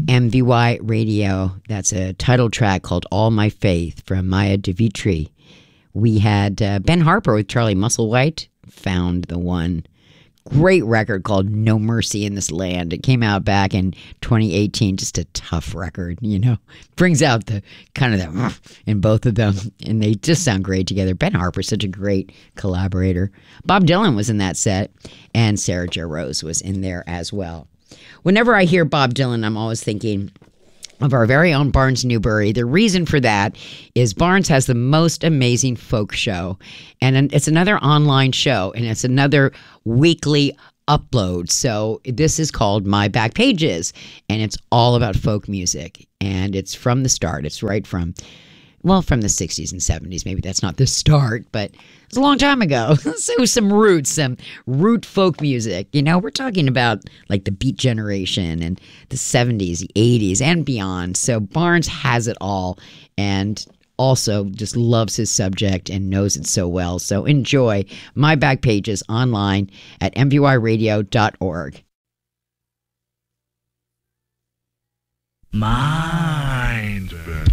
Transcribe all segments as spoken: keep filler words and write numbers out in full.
M V Y Radio. That's a title track called All My Faith from Maya Devitri. We had uh, Ben Harper with Charlie Musselwhite, Found the One. Great record called No Mercy in This Land. It came out back in twenty eighteen. Just a tough record, you know. Brings out the kind of the in both of them, and they just sound great together. Ben Harper's such a great collaborator. Bob Dylan was in that set, and Sarah Jo Rose was in there as well. Whenever I hear Bob Dylan, I'm always thinking of our very own Barnes Newbury. The reason for that is Barnes has the most amazing folk show, and it's another online show, and it's another weekly upload. So this is called My Back Pages, and it's all about folk music, and it's from the start. It's right from, well, from the sixties and seventies. Maybe that's not the start, but it's a long time ago. So some roots, some root folk music. You know, we're talking about like the Beat Generation and the seventies, the eighties, and beyond. So Barnes has it all and also just loves his subject and knows it so well. So enjoy My Back Pages online at m v y radio dot org. Mind Bender.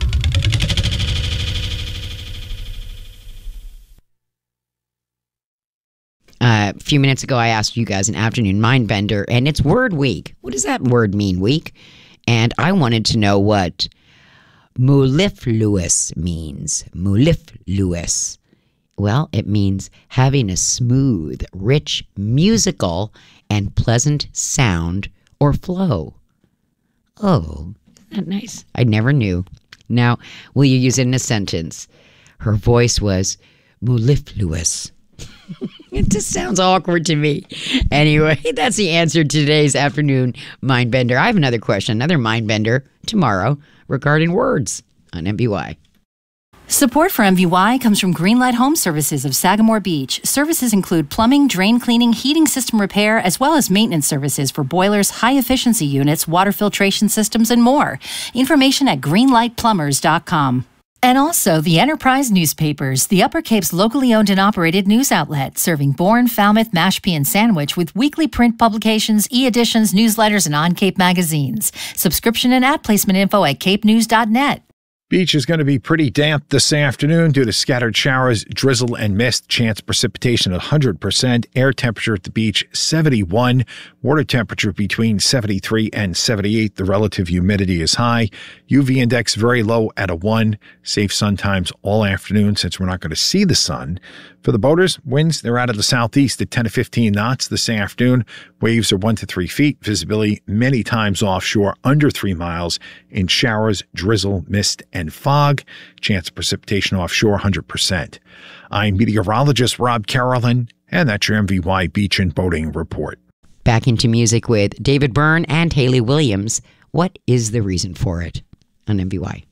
Uh, a few minutes ago, I asked you guys an afternoon mind bender, and it's Word Week. What does that word mean, week? And I wanted to know what mellifluous means. Mellifluous. Well, it means having a smooth, rich, musical, and pleasant sound or flow. Oh, isn't that nice? I never knew. Now, will you use it in a sentence? Her voice was mellifluous. It just sounds awkward to me. Anyway, that's the answer to today's afternoon mind bender. I have another question, another mind bender tomorrow regarding words on M V Y. Support for M V Y comes from Greenlight Home Services of Sagamore Beach. Services include plumbing, drain cleaning, heating system repair, as well as maintenance services for boilers, high-efficiency units, water filtration systems, and more. Information at greenlight plumbers dot com. And also the Enterprise Newspapers, the Upper Cape's locally owned and operated news outlet, serving Bourne, Falmouth, Mashpee, and Sandwich with weekly print publications, e-editions, newsletters, and on-Cape magazines. Subscription and ad placement info at cape news dot net. Beach is going to be pretty damp this afternoon due to scattered showers, drizzle, and mist. Chance precipitation at one hundred percent. Air temperature at the beach, seventy-one. Water temperature between seventy-three and seventy-eight. The relative humidity is high. U V index very low at a one. Safe sun times all afternoon since we're not going to see the sun. For the boaters, winds, they're out of the southeast at ten to fifteen knots this afternoon. Waves are one to three feet. Visibility many times offshore under three miles in showers, drizzle, mist, and fog. Chance of precipitation offshore, one hundred percent. I'm meteorologist Rob Carolyn, and that's your M V Y Beach and Boating Report. Back into music with David Byrne and Hayley Williams. What is the reason for it on M V Y?